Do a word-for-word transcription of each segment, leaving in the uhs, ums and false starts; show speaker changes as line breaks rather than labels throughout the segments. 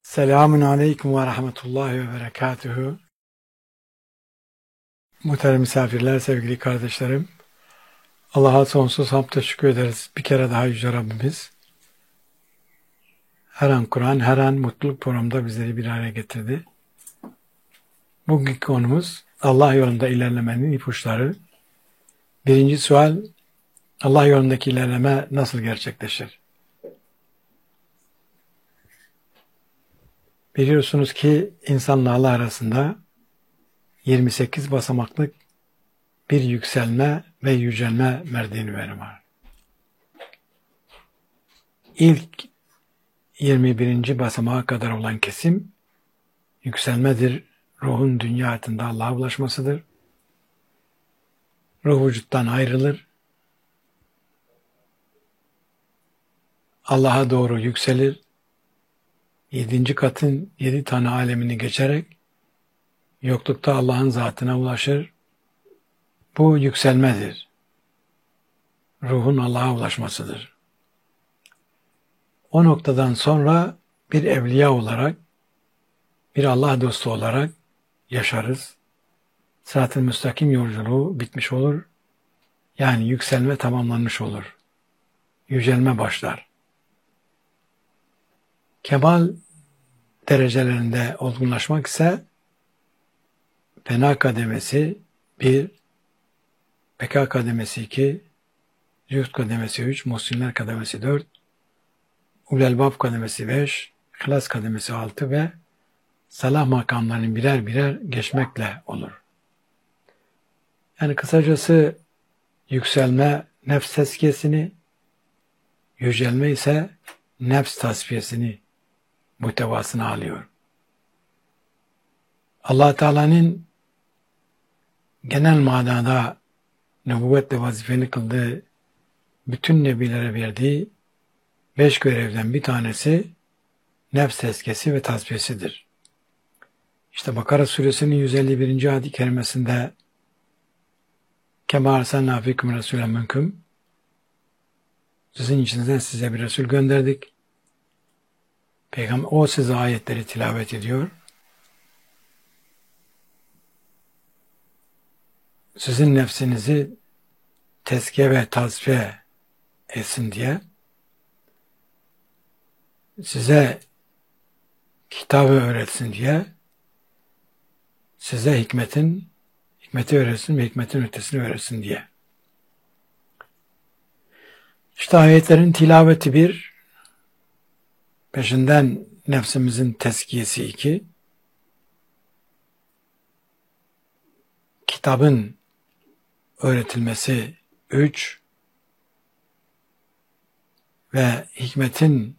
Selamun Aleyküm ve Rahmetullahi ve Berekatuhu. Muhterem misafirler, sevgili kardeşlerim. Allah'a sonsuz hamd şükür ederiz. Bir kere daha Yüce Rabbimiz her an Kur'an, her an mutluluk programında bizleri bir araya getirdi. Bugünkü konumuz Allah yolunda ilerlemenin ipuçları. Birinci sual, Allah yolundaki ilerleme nasıl gerçekleşir? Biliyorsunuz ki insanla Allah arasında yirmi sekiz basamaklık bir yükselme ve yücelme merdiveni var. İlk yirmi birinci basamağa kadar olan kesim yükselmedir. Ruhun dünya hayatında Allah'a ulaşmasıdır. Ruh vücuttan ayrılır. Allah'a doğru yükselir. Yedinci katın yedi tane alemini geçerek yoklukta Allah'ın zatına ulaşır. Bu yükselmedir. Ruhun Allah'a ulaşmasıdır. O noktadan sonra bir evliya olarak, bir Allah dostu olarak yaşarız. Sırat-ı müstakim yolculuğu bitmiş olur. Yani yükselme tamamlanmış olur. Yücelme başlar. Kemal derecelerinde olgunlaşmak ise fena kademesi bir, beka kademesi iki, zühd kademesi üç, muhsinler kademesi dört, ulelbab kademesi beş, ihlas kademesi altı ve salah makamlarının birer birer geçmekle olur. Yani kısacası yükselme nefs tezkiyesini, yücelme ise nefs tasfiyesini muhtevasına alıyor. Allah Teala'nın genel manada nübüvvetle vazifeni kıldığı bütün nebilere verdiği beş görevden bir tanesi nefs tezkiyesi ve tasfiyesidir. İşte Bakara suresinin yüz elli birinci ayet-i kerimesinde Kema arsalnâ fîküm resûlen minkum, sizin içinizden size bir Resul gönderdik. Peygamber o size ayetleri tilavet ediyor. Sizin nefsinizi tezkiye ve tasfiye etsin diye size kitabı öğretsin diye size hikmetin hikmeti öğretsin ve hikmetin ötesini öğretsin diye. İşte ayetlerin tilaveti bir, peşinden nefsimizin tezkiyesi iki, kitabın öğretilmesi üç ve hikmetin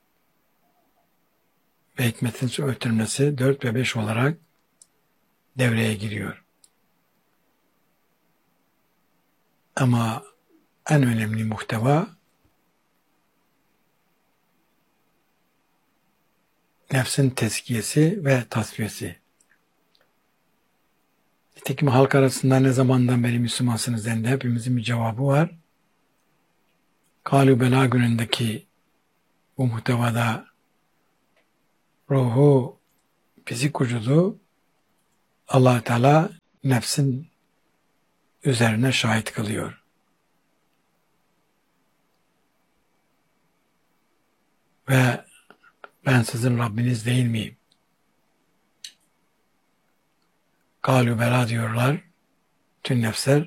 ve hikmetin öğretilmesi dört ve beş olarak devreye giriyor. Ama en önemli muhteva nefsin tezkiyesi ve tasfiyesi. Nitekim halk arasında ne zamandan beri Müslümansınız dendi, hepimizin bir cevabı var. Kâlû belâ günündeki bu muhtevada ruhu, fizik vücudu Allah Teala nefsin üzerine şahit kılıyor. Ve ben sizin Rabbiniz değil miyim? Kâlû belâ diyorlar tüm nefsler,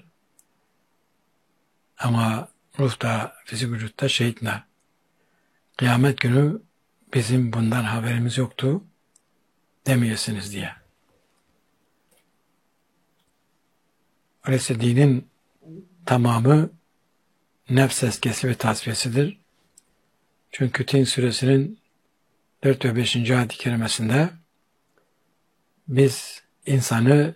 ama ruhta, fizik vücutta şehitne. Kıyamet günü bizim bundan haberimiz yoktu demeyesiniz diye. Öyleyse dinin tamamı nefs tezkiyesi ve tasfiyesidir. Çünkü Tin suresinin dört ve beşinci ayet-i kerimesinde biz insanı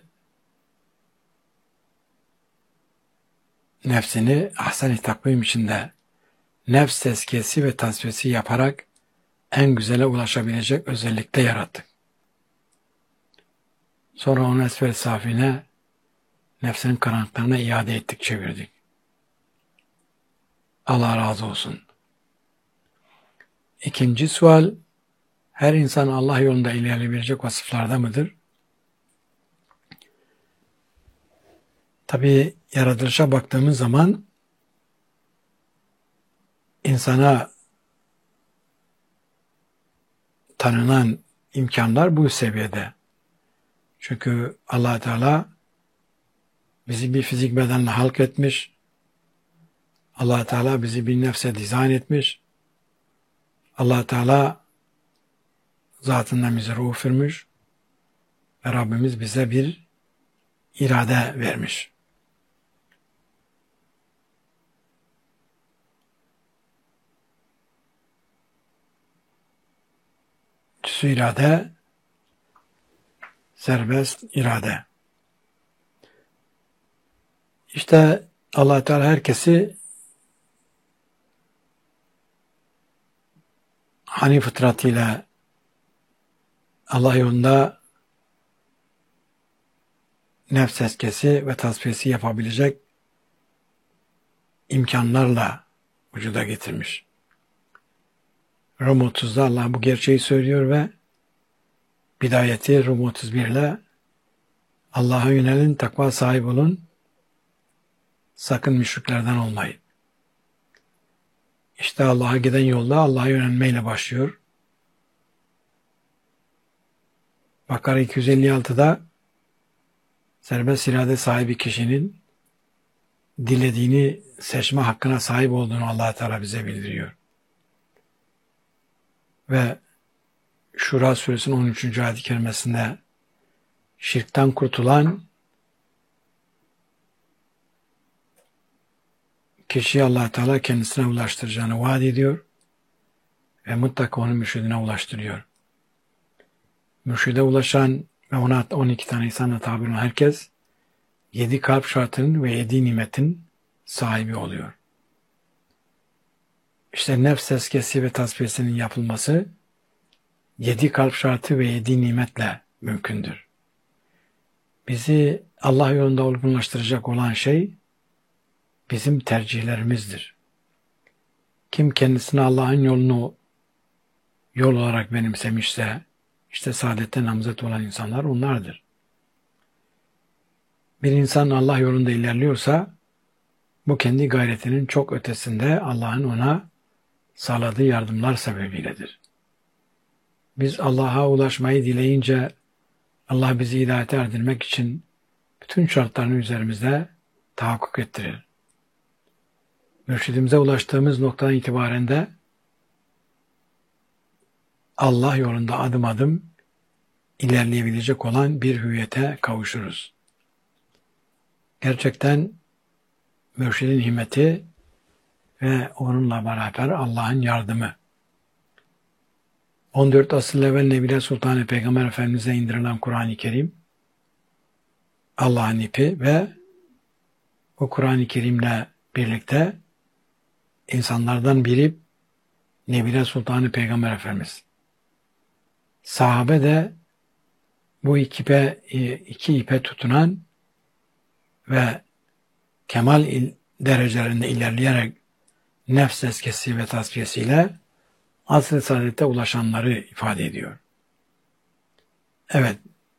nefsini ahsen-i takvim içinde nefs tezkiyesi ve tasfiyesi yaparak en güzele ulaşabilecek özellikte yarattık. Sonra onu esfel safine, nefsinin karanlıklarına iade ettik, çevirdik. Allah razı olsun. İkinci sual, her insan Allah yolunda ilerleyebilecek vasıflarda mıdır? Tabii yaratılışa baktığımız zaman insana tanınan imkanlar bu seviyede. Çünkü Allah Teala bizi bir fizik bedenle halk etmiş. Allah Teala bizi bir nefse dizayn etmiş. Allah Teala zatından bize ruh vermiş. Ve Rabbimiz bize bir irade vermiş. Cüz-i irade, serbest irade. İşte Allah Teala herkesi hani fıtratıyla Allah yolunda nefs tezkiyesi ve tasfiyesi yapabilecek imkanlarla vücuda getirmiş. Rum otuzda Allah bu gerçeği söylüyor ve bidayeti Rum otuz bir ile Allah'a yönelin, takva sahibi olun, sakın müşriklerden olmayın. İşte Allah'a giden yolda Allah'a yönelmeyle başlıyor. Bakara iki yüz elli altıda serbest irade sahibi kişinin dilediğini seçme hakkına sahip olduğunu Allah Teala bize bildiriyor. Ve Şura suresinin on üçüncü ayet-i kerimesinde şirkten kurtulan kişiyi Allah Teala kendisine ulaştıracağını vaat ediyor ve mutlaka onu mürşidine ulaştırıyor. Mürşide ulaşan ve ona on iki tane insanla tabi olan herkes yedi kalp şartının ve yedi nimetin sahibi oluyor. İşte nefs tezkiyesi ve tasfiyesinin yapılması yedi kalp şartı ve yedi nimetle mümkündür. Bizi Allah yolunda olgunlaştıracak olan şey bizim tercihlerimizdir. Kim kendisine Allah'ın yolunu yol olarak benimsemişse, işte saadette namzet olan insanlar onlardır. Bir insan Allah yolunda ilerliyorsa, bu kendi gayretinin çok ötesinde Allah'ın ona sağladığı yardımlar sebebiyledir. Biz Allah'a ulaşmayı dileyince, Allah bizi hidayete erdirmek için bütün şartlarını üzerimizde tahakkuk ettirir. Mürşidimize ulaştığımız noktadan itibaren de Allah yolunda adım adım ilerleyebilecek olan bir hüviyete kavuşuruz. Gerçekten mürşidin himmeti ve onunla beraber Allah'ın yardımı. on dört asıl evvel Nebiler Sultanı Peygamber Efendimiz'e indirilen Kur'an-ı Kerim, Allah'ın ipi ve o Kur'an-ı Kerim'le birlikte insanlardan biri Nebiler Sultanı Peygamber Efendimiz. Sahabe de bu iki ipe, iki ipe tutunan ve kemal derecelerinde ilerleyerek nefs tezkiyesi ve tasfiyesiyle asr-ı saadete ulaşanları ifade ediyor. Evet,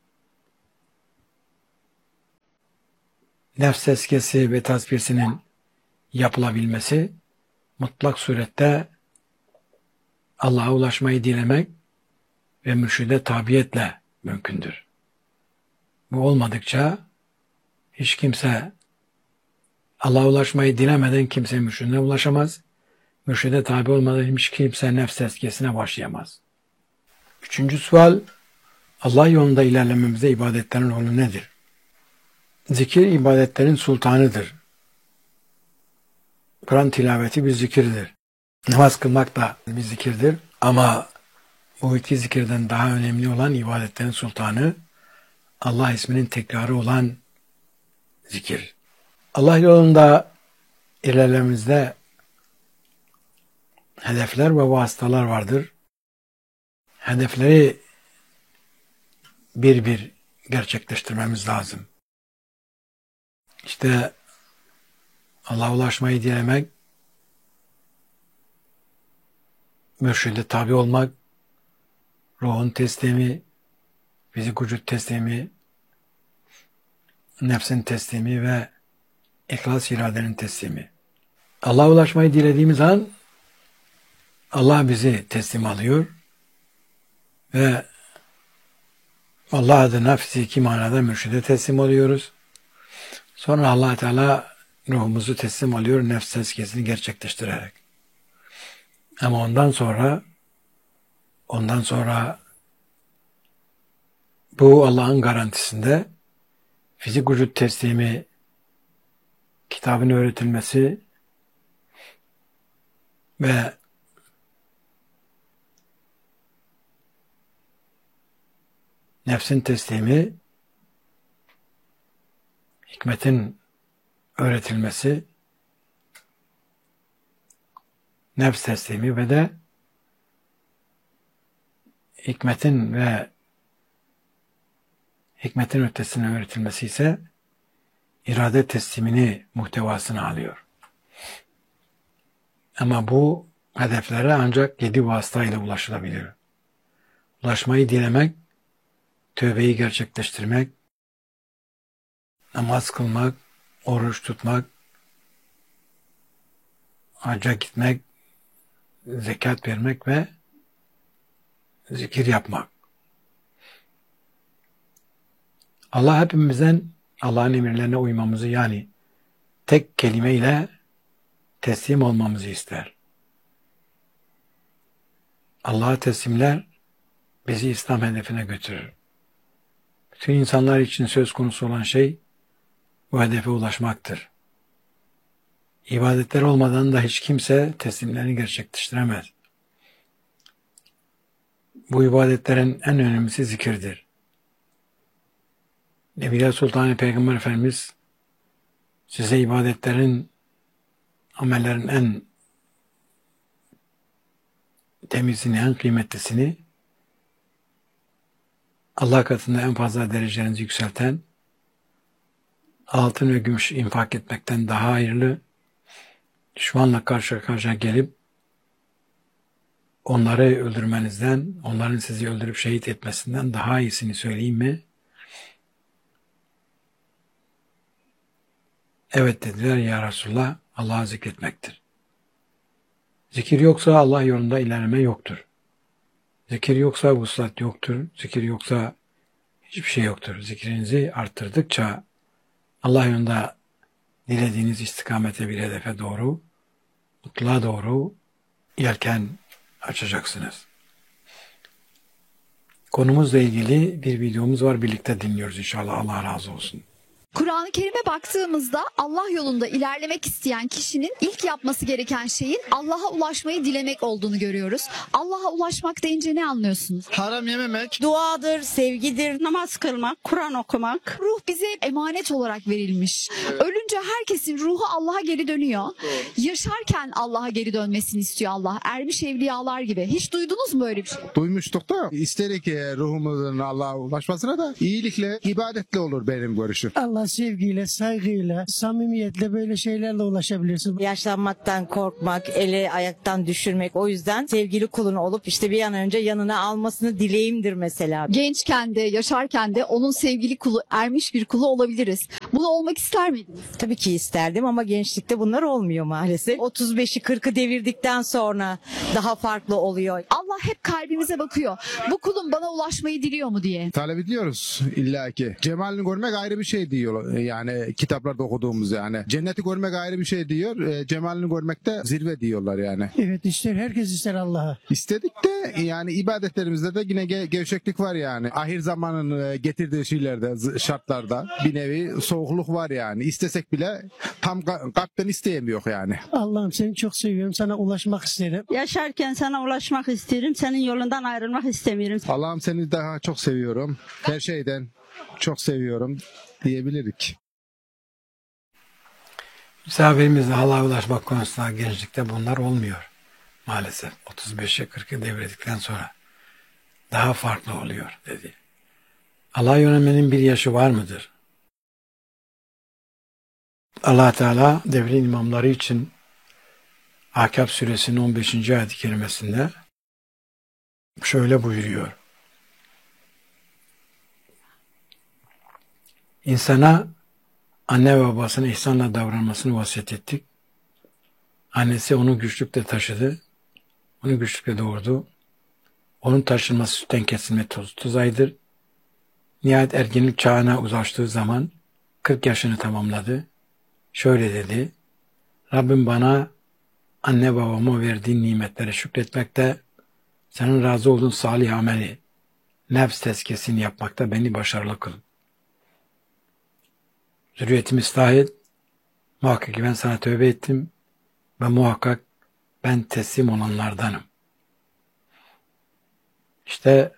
nefs tezkiyesi ve tasfiyesinin yapılabilmesi mutlak surette Allah'a ulaşmayı dilemek ve mürşide tabiyetle mümkündür. Bu olmadıkça hiç kimse Allah'a ulaşmayı dilemeden kimse mürşidine ulaşamaz. Mürşide tabi olmadan hiç kimse nefs tezkiyesine başlayamaz. Üçüncü sual, Allah yolunda ilerlememizde ibadetlerin rolü nedir? Zikir ibadetlerin sultanıdır. Kur'an tilaveti bir zikirdir. Namaz kılmak da bir zikirdir. Ama bu iki zikirden daha önemli olan ibadetlerin sultanı, Allah isminin tekrarı olan zikir. Allah yolunda ilerlememizde hedefler ve vasıtalar vardır. Hedefleri bir bir gerçekleştirmemiz lazım. İşte Allah'a ulaşmayı dilemek, mürşide tabi olmak, ruhun teslimi, fizik vücut teslimi, nefsin teslimi ve ihlas iradenin teslimi. Allah'a ulaşmayı dilediğimiz an Allah bizi teslim alıyor ve Allah adına fiziki manada mürşide teslim oluyoruz. Sonra Allah Teala ruhumuzu teslim alıyor nefs tezkiyesini gerçekleştirerek. Ama ondan sonra ondan sonra bu Allah'ın garantisinde fizik vücut teslimi, kitabın öğretilmesi ve nefsin teslimi, hikmetin öğretilmesi, nefs teslimi ve de hikmetin ve hikmetin ötesine öğretilmesi ise irade teslimini muhtevasını alıyor. Ama bu hedeflere ancak yedi vasıtayla ulaşılabilir. Ulaşmayı dilemek, tövbeyi gerçekleştirmek, namaz kılmak, oruç tutmak, hacca gitmek, zekat vermek ve zikir yapmak. Allah hepimizden Allah'ın emirlerine uymamızı, yani tek kelimeyle teslim olmamızı ister. Allah'a teslimler bizi İslam hedefine götürür. Bütün insanlar için söz konusu olan şey bu hedefe ulaşmaktır. İbadetler olmadan da hiç kimse teslimlerini gerçekleştiremez. Bu ibadetlerin en önemlisi zikirdir. Nebiler Sultanı Peygamber Efendimiz size ibadetlerin, amellerin en temizini, en kıymetlisini, Allah katında en fazla derecelerinizi yükselten, altın ve gümüş infak etmekten daha hayırlı, düşmanla karşı karşıya gelip onları öldürmenizden, onların sizi öldürüp şehit etmesinden daha iyisini söyleyeyim mi? Evet dediler, ya Resulullah, Allah'ı zikretmektir. Zikir yoksa Allah yolunda ilerleme yoktur. Zikir yoksa vuslat yoktur. Zikir yoksa hiçbir şey yoktur. Zikrinizi arttırdıkça Allah yolunda dilediğiniz istikamete, bir hedefe doğru, mutluluğa doğru yelken açacaksınız. Konumuzla ilgili bir videomuz var. Birlikte dinliyoruz inşallah. Allah razı olsun.
Kur'an-ı Kerim'e baktığımızda Allah yolunda ilerlemek isteyen kişinin ilk yapması gereken şeyin Allah'a ulaşmayı dilemek olduğunu görüyoruz. Allah'a ulaşmak deyince ne anlıyorsunuz?
Haram yememek,
Duadır, sevgidir,
Namaz kılmak, Kur'an okumak.
Ruh bize emanet olarak verilmiş. Ölünce herkesin ruhu Allah'a geri dönüyor. Yaşarken Allah'a geri dönmesini istiyor Allah. Ermiş evliyalar gibi. Hiç duydunuz mu böyle bir şey?
duymuştuk da isterik ki ruhumuzun Allah'a ulaşmasına da iyilikle, ibadetle olur benim görüşüm.
Allah sevgiyle, saygıyla, samimiyetle böyle şeylerle ulaşabilirsin.
yaşlanmaktan korkmak, eli ayaktan düşürmek. O yüzden sevgili kulun olup işte bir an önce yanına almasını dileğimdir mesela.
Gençken de, yaşarken de onun sevgili kulu, ermiş bir kulu olabiliriz. Bunu olmak ister miydiniz?
Tabii ki isterdim ama gençlikte bunlar olmuyor maalesef. otuz beşi kırkı devirdikten sonra daha farklı oluyor.
Allah hep kalbimize bakıyor. Bu kulum bana ulaşmayı diliyor mu diye.
Talep ediyoruz illaki. Cemalini görmek ayrı bir şey diyor. Yani kitaplarda okuduğumuz yani. Cenneti görmek ayrı bir şey diyor. E, cemalini görmek de zirve diyorlar yani.
Evet, ister, herkes ister Allah'a.
İstedik de yani ibadetlerimizde de yine ge- gevşeklik var yani. Ahir zamanın e, getirdiği şeylerde, z- şartlarda bir nevi soğukluk var yani. İstesek bile tam ka- kalpten isteyemiyor yani.
Allah'ım seni çok seviyorum, sana ulaşmak isterim.
Yaşarken sana ulaşmak isterim, senin yolundan ayrılmak istemiyorum.
Allah'ım seni daha çok seviyorum. Her şeyden çok seviyorum diyebilirik.
Misafirimizle Allah'a ulaşmak konusunda gençlikte bunlar olmuyor. Maalesef otuz beşe kırkı devredikten sonra daha farklı oluyor dedi. Allah'a yönelmenin bir yaşı var mıdır? Allah Teala devrin imamları için Ahkâb suresinin on beşinci ayet-i kerimesinde şöyle buyuruyor. İnsana anne ve babasına ihsanla davranmasını vasiyet ettik. Annesi onu güçlükle taşıdı. Onu güçlükle doğurdu. Onun taşınması sütten kesilme toz tuzaydır. Nihayet ergenlik çağına ulaştığı zaman kırk yaşını tamamladı. Şöyle dedi: Rabbim bana anne babama verdiğin nimetlere şükretmekte, senin razı olduğun salih ameli, nefs tezkiyesini yapmakta beni başarılı kıl. Zürriyetimi ıslah et. Muhakkak ki ben sana tövbe ettim ve muhakkak ben teslim olanlardanım. İşte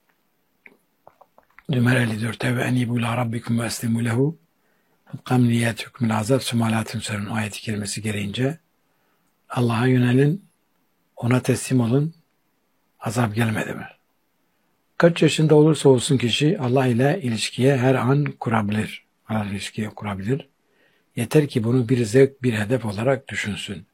Zümer elli dörtte ve enibu ila rabbikum ve eslimu lehu kam niyet hükmül azab sümalatın sörün ayeti kerimesi gereğince Allah'a yönelin, ona teslim olun, azap gelmedi mi? Kaç yaşında olursa olsun kişi Allah ile ilişkiye her an kurabilir. Allah ilişkiye kurabilir. Yeter ki bunu bir zevk, bir hedef olarak düşünsün.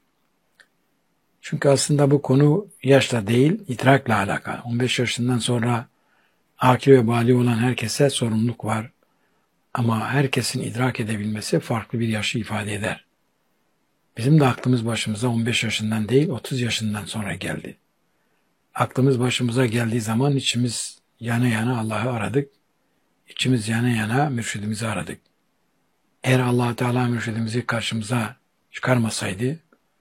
Çünkü aslında bu konu yaşla değil, idrakla alakalı. on beş yaşından sonra akil ve bali olan herkese sorumluluk var. Ama herkesin idrak edebilmesi farklı bir yaşı ifade eder. Bizim de aklımız başımıza on beş yaşından değil, otuz yaşından sonra geldi. Aklımız başımıza geldiği zaman içimiz yana yana Allah'ı aradık. İçimiz yana yana mürşidimizi aradık. Eğer Allah Teala mürşidimizi karşımıza çıkarmasaydı,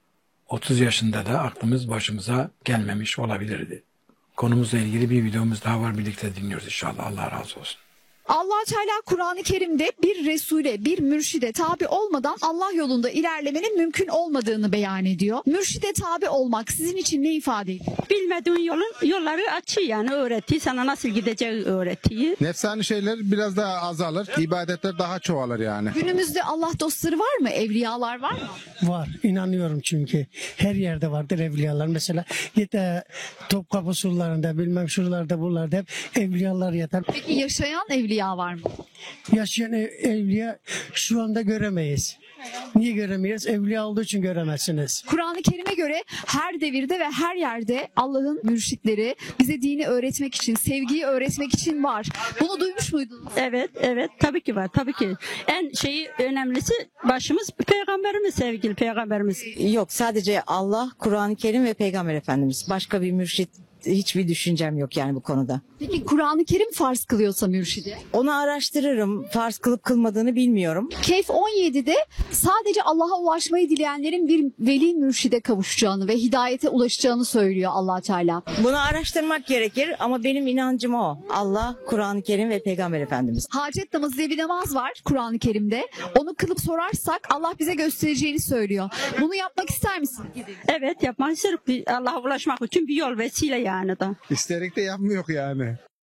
otuz yaşında da aklımız başımıza gelmemiş olabilirdi. Konumuzla ilgili bir videomuz daha var, birlikte dinliyoruz inşallah. Allah razı olsun.
Allah Teala Kur'an-ı Kerim'de bir Resul'e, bir mürşide tabi olmadan Allah yolunda ilerlemenin mümkün olmadığını beyan ediyor. Mürşide tabi olmak sizin için ne ifade ediyor?
Bilmediğin yolun yolları açıyor yani öğretiyor. Sana nasıl gideceği öğretiyor.
Nefsani şeyler biraz daha azalır. İbadetler daha çoğalır yani.
Günümüzde Allah dostları var mı? Evliyalar var mı?
Var. İnanıyorum çünkü. Her yerde vardır evliyalar. Mesela git e, Topkapı surlarında bilmem şuralarda buralarda hep evliyalar yatar.
Peki yaşayan evliya var mı?
Yaşayan ev- evliya şu anda göremeyiz. Niye göremeyiz? Evliya olduğu için göremezsiniz.
Kur'an-ı Kerim'e göre her devirde ve her yerde Allah'ın mürşitleri bize dini öğretmek için, sevgiyi öğretmek için var. Bunu duymuş muydunuz?
Evet, evet tabii ki var tabii ki. En şeyi önemlisi başımız peygamberimiz, sevgili peygamberimiz.
Yok, sadece Allah, Kur'an-ı Kerim ve Peygamber Efendimiz. Başka bir mürşit, hiçbir düşüncem yok yani bu konuda.
Peki Kur'an-ı Kerim farz kılıyorsa mürşide?
Onu araştırırım. Farz kılıp kılmadığını bilmiyorum.
Kehf on yedide sadece Allah'a ulaşmayı dileyenlerin bir veli mürşide kavuşacağını ve hidayete ulaşacağını söylüyor Allah Teala.
Bunu araştırmak gerekir ama benim inancım o. Allah, Kur'an-ı Kerim ve Peygamber Efendimiz.
Hacet namazı diye bir namaz var Kur'an-ı Kerim'de. Onu kılıp sorarsak Allah bize göstereceğini söylüyor. Bunu yapmak ister misin?
Evet yapmak isterim. Allah'a ulaşmak için bir yol vesile yani da.
İsterik de yapmıyor yani.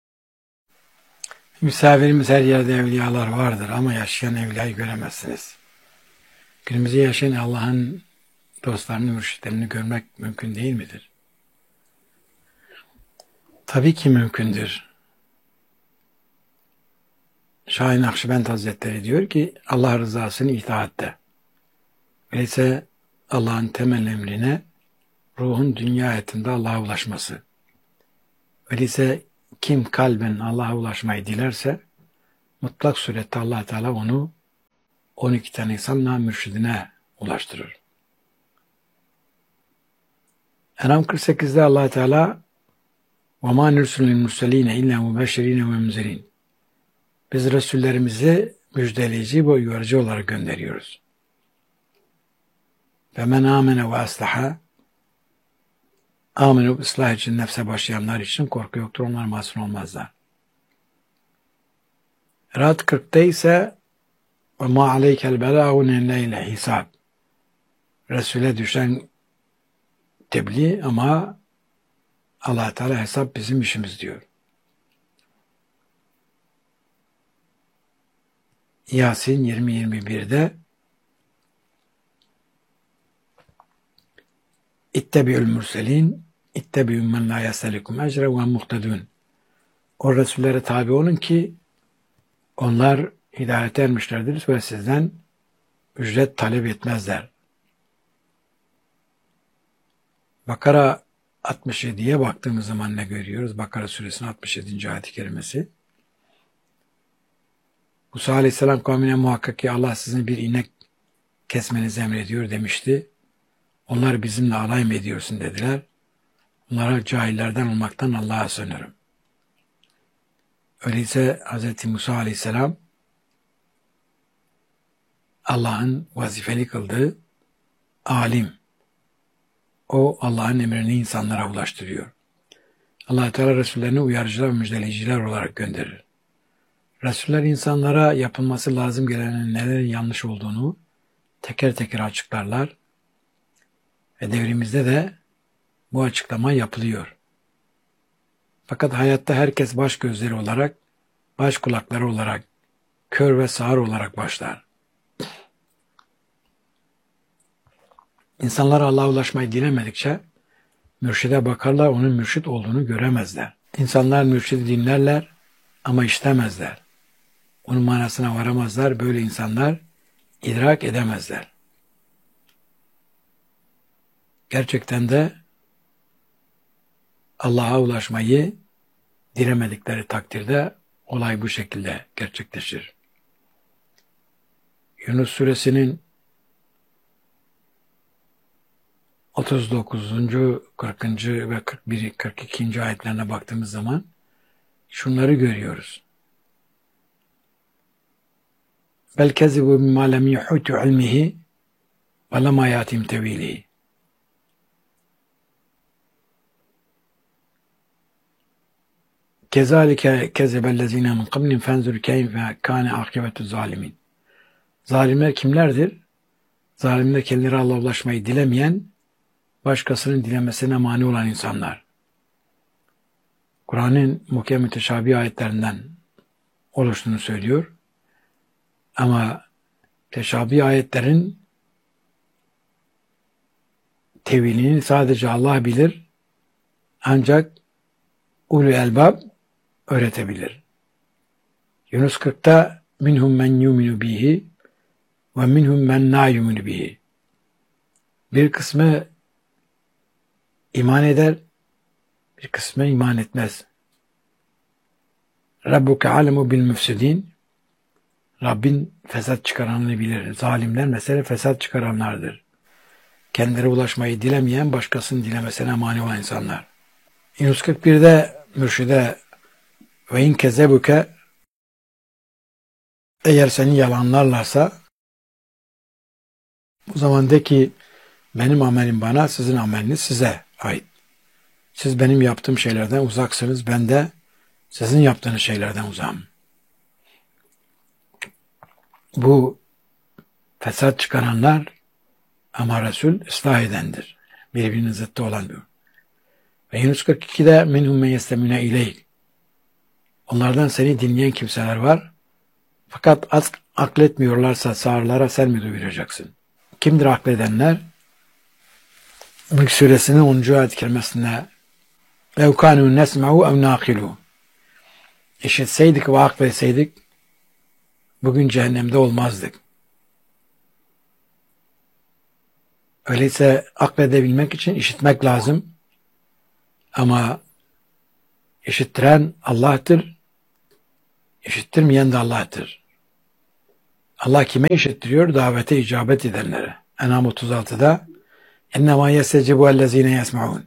Misafirimiz her yerde evliyalar vardır ama yaşayan evliyayı göremezsiniz. Günümüzde yaşayan Allah'ın dostlarını, mürşitlerini görmek mümkün değil midir? Tabii ki mümkündür. Şahin Akşibend Hazretleri diyor ki Allah rızasını itaatte. Öyleyse Allah'ın temel emrine ruhun dünya hayatında Allah'a ulaşması. Öyleyse kim kalben Allah'a ulaşmayı dilerse mutlak surette Allah Teala onu on iki tane insanla mürşidine ulaştırır. En'am kırk sekizde Allah Teala وَمَا نُرْسُلُ الْمُرْسَلِينَ اِلَّا مُبَشِّرِينَ وَمُنْزِرِينَ Biz Resullerimizi müjdeleyici ve uyarıcı olarak gönderiyoruz. فَمَنْ آمَنَ وَأَصْلَحَ Amenup ıslah için nefse başlayanlar için korku yoktur. Onlar masum olmazlar. Ra'd kırkta ise وَمَا عَلَيْكَ الْبَلَاغُ نَيْلَ hisab. Resul'e düşen tebliğ ama Allah Teala hesap bizim işimiz diyor. Yasin yirmi yirmi birde İttebi'ül mürselin İttebi'ün men la yaselikum ecre ve muhtedun. O Resullere tabi olun ki onlar hidayete ermişlerdir ve sizden ücret talep etmezler. Bakara altmış yediye baktığımız zaman ne görüyoruz? Bakara suresinin altmış yedinci ayet-i kerimesi. Musa Aleyhisselam kavmine muhakkak ki Allah sizin bir inek kesmenizi emrediyor demişti. Onlar bizimle alay mı ediyorsun dediler. Onlara cahillerden olmaktan Allah'a sığınırım. Öyleyse Hz. Musa Aleyhisselam Allah'ın vazifeli kıldığı alim. O Allah'ın emrini insanlara ulaştırıyor. Allah Teala Resullerini uyarıcılar ve müjdeleyiciler olarak gönderir. Resuller insanlara yapılması lazım gelenin nelerin yanlış olduğunu teker teker açıklarlar. Ve devrimizde de bu açıklama yapılıyor. Fakat hayatta herkes baş gözleri olarak, baş kulakları olarak, kör ve sağır olarak başlar. İnsanlar Allah'a ulaşmayı dilemedikçe mürşide bakarlar, onun mürşit olduğunu göremezler. İnsanlar mürşidi dinlerler ama işlemezler. Onun manasına varamazlar. Böyle insanlar idrak edemezler. Gerçekten de Allah'a ulaşmayı dilemedikleri takdirde olay bu şekilde gerçekleşir. Yunus suresinin otuz dokuzuncu, kırkıncı ve kırk bir, kırk ikinci ayetlerine baktığımız zaman şunları görüyoruz. Bel kezibu bimma lem yuhutu ilmihi ve lem ayatim tevilihi. Kezalike kezebellezine min qablihim fenzur keyfe kâne akibetu zalimin. Zalimler kimlerdir? Zalimler kendileri Allah'a ulaşmayı dilemeyen, başkasının dilemesine mani olan insanlar. Kur'an'ın muhkem müteşabih ayetlerinden oluştuğunu söylüyor. Ama teşabih ayetlerin tevilini sadece Allah bilir. Ancak ulul elbab öğretebilir. Yunus kırkta minhum men yuminu bihi ve minhum men la yuminu bihi. Bir kısmı iman eder, bir kısmı iman etmez. Rabbuke alemu bil müfsidin. Rabbin fesat çıkaranını bilir. Zalimler mesela fesat çıkaranlardır. Kendileri ulaşmayı dilemeyen, başkasının dilemesine mani olan insanlar. Yunus kırk birde mürşide ve in kezebuke, eğer seni yalanlarlarsa o zaman de ki benim amelim bana, sizin ameliniz size ait. Siz benim yaptığım şeylerden uzaksınız, ben de sizin yaptığınız şeylerden uzağım. Bu fesat çıkaranlar ama Resul ıslah edendir. Birbirinin zıttı olan diyor. Ve Yunus kırk ikide minhum men yestemine ileyk. Onlardan seni dinleyen kimseler var. Fakat akletmiyorlarsa sağırlara sen mi duyuracaksın? Kimdir akledenler? Mülk suresinin onuncu ayet-i kerimesinde اَوْ كَانُوا نَسْمَعُوا اَوْ نَاقِلُوا. İşitseydik ve akletseydik bugün cehennemde olmazdık. Öyleyse akledebilmek için işitmek lazım. Ama işittiren Allah'tır, işittirmeyen de Allah'tır. Allah kime işittiriyor? Davete icabet edenlere. En'am otuz altıda اِنَّمَا يَسَّجِبُوا اَلَّذ۪ينَ يَسْمَعُونَ.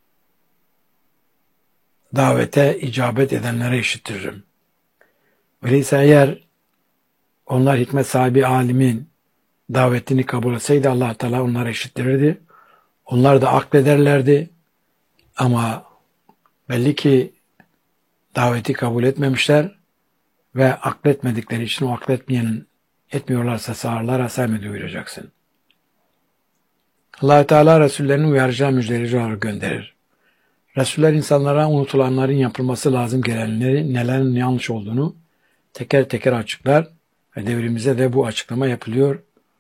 Davete icabet edenlere işittiririm. Öyleyse eğer onlar hikmet sahibi alimin davetini kabul etseydi Allah Teala onlara işittirirdi. Onlar da aklederlerdi. Ama belli ki daveti kabul etmemişler ve akletmedikleri için o akletmeyen etmiyorlarsa sağırlara sen mi duyuracaksın? Allah Teala Resullerini uyarıcı müjdeleyici olarak gönderir. Resuller insanlara unutulanların yapılması lazım gelenleri, nelerin yanlış olduğunu teker teker açıklar ve devrimize de bu açıklama yapılıyor.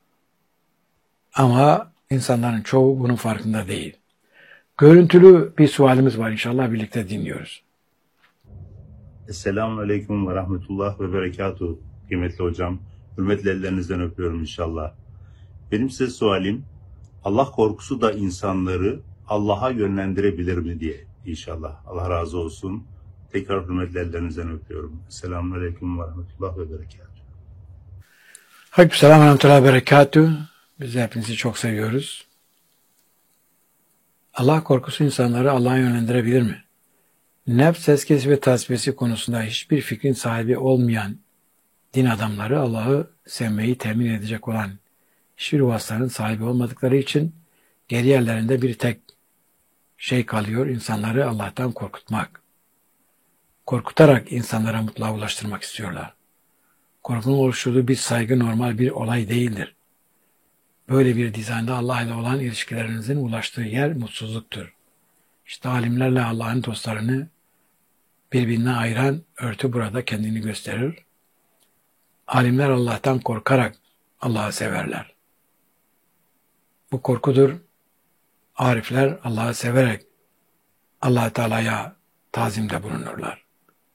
Ama insanların çoğu bunun farkında değil. Görüntülü bir sualimiz var, inşallah birlikte dinliyoruz.
Esselamu Aleyküm ve Rahmetullah ve Berekatuhu. Kıymetli hocam, hürmetli ellerinizden öpüyorum inşallah. Benim size sualim, Allah korkusu da insanları Allah'a yönlendirebilir mi diye inşallah. Allah razı olsun. Tekrar hürmetli ellerinizden öpüyorum. Esselamu Aleyküm ve Rahmetullah ve Berekatuhu.
Aleykümselam ve rahmetullahi ve berekatuhu. Biz de hepinizi çok seviyoruz. Allah korkusu insanları Allah'a yönlendirebilir mi? Nefs tezkiyesi ve tasfiyesi konusunda hiçbir fikrin sahibi olmayan din adamları Allah'ı sevmeyi temin edecek olan hiçbir vasıtanın sahibi olmadıkları için geri yerlerinde bir tek şey kalıyor, insanları Allah'tan korkutmak. Korkutarak insanlara mutluluğa ulaştırmak istiyorlar. Korkunun oluşturduğu bir saygı normal bir olay değildir. Böyle bir dizaynda Allah ile olan ilişkilerinizin ulaştığı yer mutsuzluktur. İşte alimlerle Allah'ın dostlarını birbirinden ayıran örtü burada kendini gösterir. Alimler Allah'tan korkarak Allah'ı severler. Bu korkudur. Arifler Allah'ı severek Allah Teala'ya tazimde bulunurlar.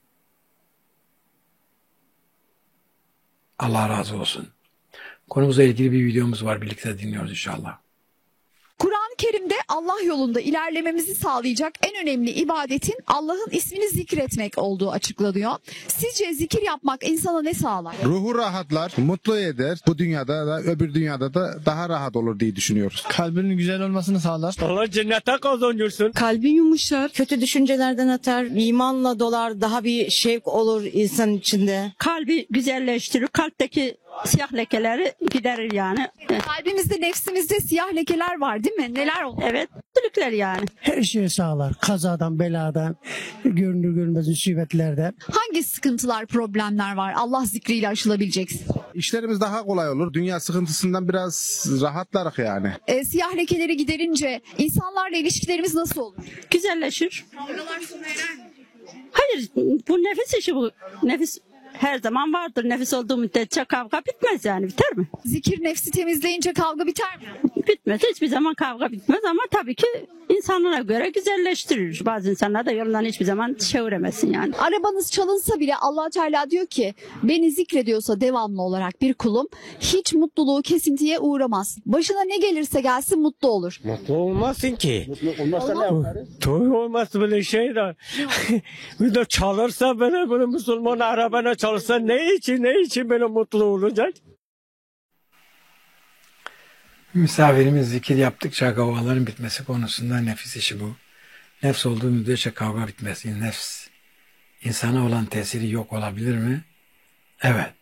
Allah razı olsun. Konumuzla ilgili bir videomuz var. Birlikte dinliyoruz inşallah.
Kur'an-ı Kerim'de Allah yolunda ilerlememizi sağlayacak en önemli ibadetin Allah'ın ismini zikretmek olduğu açıklanıyor. Sizce zikir yapmak insana ne sağlar?
Ruhu rahatlar, mutlu eder. Bu dünyada da öbür dünyada da daha rahat olur diye düşünüyoruz.
Kalbinin güzel olmasını sağlar.
Allah cennete kazanıyorsun.
Kalbi yumuşar, kötü düşüncelerden atar, imanla dolar, daha bir şevk olur insan içinde.
Kalbi güzelleştirir, kalpteki siyah lekeleri giderir yani.
Kalbimizde, nefsimizde siyah lekeler var değil mi? Neler oluyor?
Evet, kötülükler yani.
Her şeyi sağlar. Kazadan, beladan, görünür görünmez musibetlerden.
Hangi sıkıntılar, problemler var Allah zikriyle aşılabileceksin?
İşlerimiz daha kolay olur. Dünya sıkıntısından biraz rahatlarız yani.
E, siyah lekeleri giderince insanlarla ilişkilerimiz nasıl olur?
Güzelleşir. Hayır, bu nefis işi bu. Nefis her zaman vardır. Nefis olduğu müddetçe kavga bitmez yani. Biter mi?
Zikir nefsi temizleyince kavga biter mi?
Bitmez. Hiçbir zaman kavga bitmez ama tabii ki insanlara göre güzelleştirir. Bazı insanlar da yolundan hiçbir zaman çeviremezsin yani.
Arabanız çalınsa bile Allah Teala diyor ki beni zikrediyorsa devamlı olarak bir kulum hiç mutluluğu kesintiye uğramaz. Başına ne gelirse gelsin mutlu olur.
Mutlu olmazsın ki. Mutlu olmazsa ne yaparız? Tabii olmaz böyle şey de. Bir de çalırsa böyle böyle Müslüman arabana çalırsa ne için ne için böyle mutlu olacak?
Misafirimiz zikir yaptıkça kavgaların bitmesi konusunda nefis işi bu. Nefs olduğu müddetçe kavga bitmez. Nefs insana olan tesiri yok olabilir mi? Evet.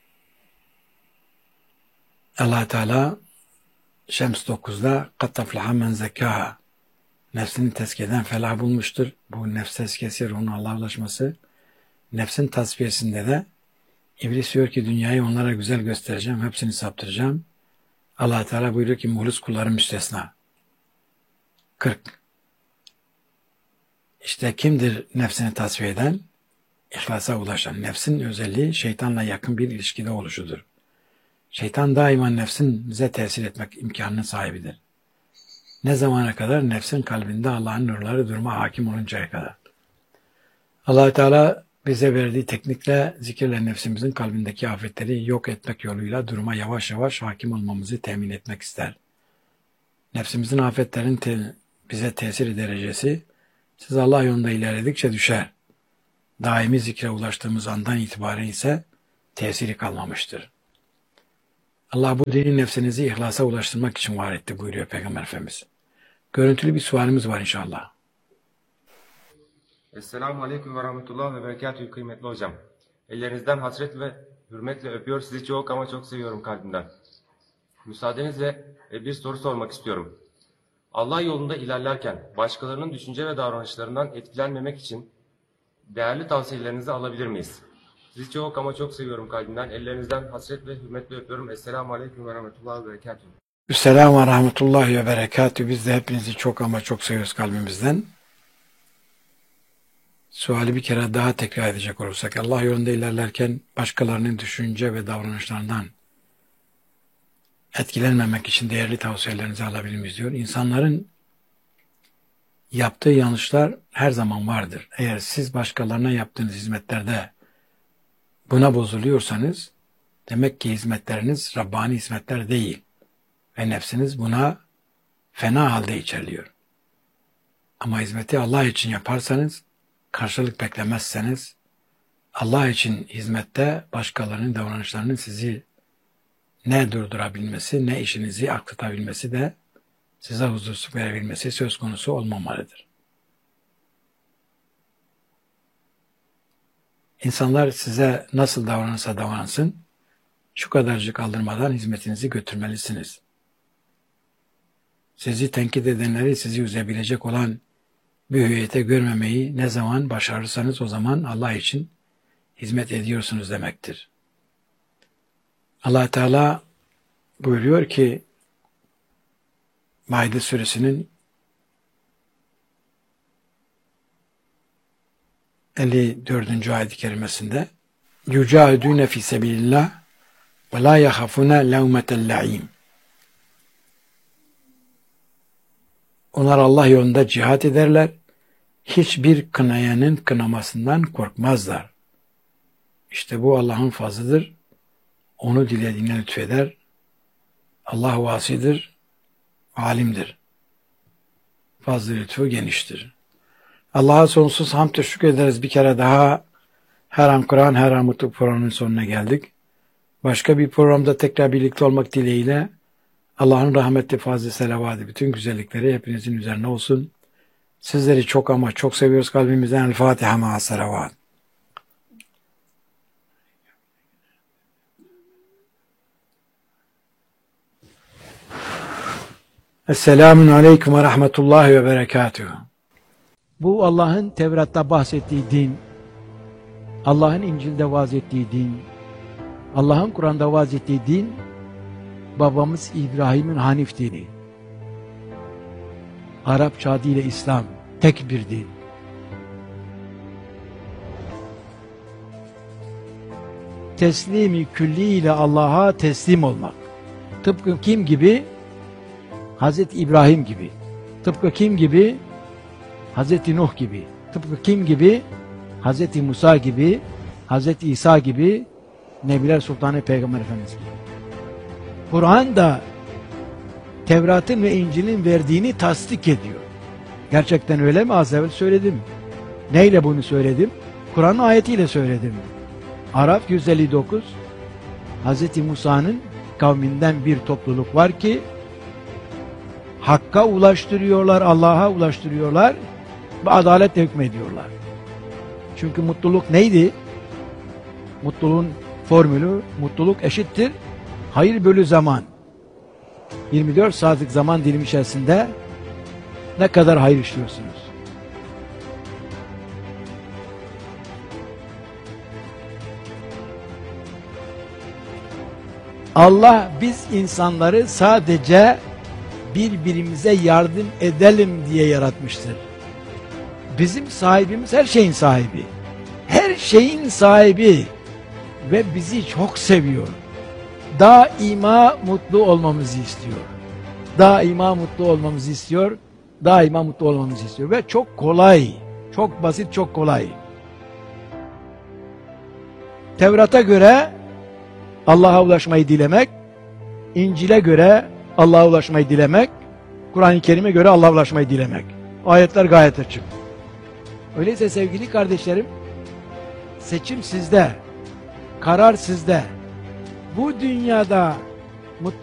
Allah Teala Şems dokuzda قَدْ تَفْلَحَ مَنْ زَكَّاهَا nefsini tezkiyeden felah bulmuştur. Bu nefs tezkiyesi, ruhun Allah'a ulaşması. Nefsin tasfiyesinde de İblis diyor ki dünyayı onlara güzel göstereceğim, hepsini saptıracağım. Allah Teala buyuruyor ki muhlis kullarım müstesna. kırk. İşte kimdir nefsini tasfiye eden? İhlasa ulaşan. Nefsin özelliği şeytanla yakın bir ilişkide oluşudur. Şeytan daima nefsin bize tesir etmek imkanının sahibidir. Ne zamana kadar? Nefsin kalbinde Allah'ın nurları duruma hakim oluncaya kadar. Allah Teala bize verdiği teknikle zikirle nefsimizin kalbindeki afetleri yok etmek yoluyla duruma yavaş yavaş hakim olmamızı temin etmek ister. Nefsimizin afetlerin te bize tesiri derecesi siz Allah yolunda ilerledikçe düşer. Daimi zikre ulaştığımız andan itibaren ise tesiri kalmamıştır. Allah bu dini nefsinizi ihlasa ulaştırmak için var etti buyuruyor Peygamber Efendimiz. Görüntülü bir sualimiz var inşallah.
Esselamu Aleyküm ve Rahmetullah ve Berekatühü kıymetli hocam. Ellerinizden hasret ve hürmetle öpüyor. Sizi çok ama çok seviyorum kalbimden. Müsaadenizle bir soru sormak istiyorum. Allah yolunda ilerlerken başkalarının düşünce ve davranışlarından etkilenmemek için değerli tavsiyelerinizi alabilir miyiz? Sizi çok ama çok seviyorum kalbimden. Ellerinizden hasret ve hürmetle öpüyorum. Esselamu Aleyküm ve Rahmetullah ve Berekatühü.
Esselamu ve Rahmetullahi ve Berekatühü. Biz de hepinizi çok ama çok seviyoruz kalbimizden. Suali bir kere daha tekrar edecek olursak, Allah yolunda ilerlerken başkalarının düşünce ve davranışlarından etkilenmemek için değerli tavsiyelerinizi alabilir miyiz diyor. İnsanların yaptığı yanlışlar her zaman vardır. Eğer siz başkalarına yaptığınız hizmetlerde buna bozuluyorsanız, demek ki hizmetleriniz Rabbani hizmetler değil ve nefsiniz buna fena halde içerliyor. Ama hizmeti Allah için yaparsanız, karşılık beklemezseniz, Allah için hizmette başkalarının davranışlarının sizi ne durdurabilmesi, ne işinizi aksatabilmesi de size huzursuzluk verebilmesi söz konusu olmamalıdır. İnsanlar size nasıl davranırsa davransın, şu kadarcık aldırmadan hizmetinizi götürmelisiniz. Sizi tenkit edenleri sizi üzebilecek olan bir hüviyete görmemeyi ne zaman başarırsanız o zaman Allah için hizmet ediyorsunuz demektir. Allah Teala buyuruyor ki Maide suresinin elli dördüncü ayet-i kerimesinde yücahidûne fî sebilillah ve lâ yahafûne levmetel la'im. Onlar Allah yolunda cihat ederler, hiçbir kınayanın kınamasından korkmazlar. İşte bu Allah'ın fazlıdır, onu dilediğine lütfeder. Allah vasidir, alimdir. Fazlı lütfu geniştir. Allah'a sonsuz hamd ve şükür ederiz. Bir kere daha her an Kur'an, her an Mutlu programının sonuna geldik. Başka bir programda tekrar birlikte olmak dileğiyle Allah'ın rahmeti, fazlı selavatı, bütün güzellikleri hepinizin üzerine olsun. Sizleri çok ama çok seviyoruz kalbimizden. El Fatiha ma'a selavat. Esselamun aleyküm ve rahmetullahi ve berekatuhu.
Bu Allah'ın Tevrat'ta bahsettiği din, Allah'ın İncil'de vaaz ettiği din, Allah'ın Kur'an'da vaaz ettiği din, babamız İbrahim'in Hanif dini. Arapça adıyla İslam, tek bir din. Teslimi külli ile Allah'a teslim olmak. Tıpkı kim gibi? Hazreti İbrahim gibi. Tıpkı kim gibi? Hazreti Nuh gibi. Tıpkı kim gibi? Hazreti Musa gibi, Hazreti İsa gibi, Nebiler Sultanı Peygamber Efendimiz gibi. Kur'an da Tevrat'ın ve İncil'in verdiğini tasdik ediyor. Gerçekten öyle mi? Az evvel söyledim. Neyle bunu söyledim? Kur'an ayetiyle söyledim. Araf yüz elli dokuz, Hazreti Musa'nın kavminden bir topluluk var ki Hakka ulaştırıyorlar, Allah'a ulaştırıyorlar ve adaletle hükmediyorlar. Çünkü mutluluk neydi? Mutluluğun formülü, mutluluk eşittir hayır bölü zaman. yirmi dört saatlik zaman dilimi içerisinde ne kadar hayır işliyorsunuz? Allah biz insanları sadece birbirimize yardım edelim diye yaratmıştır. Bizim sahibimiz her şeyin sahibi. Her şeyin sahibi ve bizi çok seviyor. Daima mutlu olmamızı istiyor. Daima mutlu olmamızı istiyor. Daima mutlu olmamızı istiyor ve çok kolay, çok basit, çok kolay. Tevrat'a göre Allah'a ulaşmayı dilemek, İncil'e göre Allah'a ulaşmayı dilemek, Kur'an-ı Kerim'e göre Allah'a ulaşmayı dilemek. Ayetler gayet açık. Öyleyse sevgili kardeşlerim, seçim sizde, karar sizde. Bu dünyada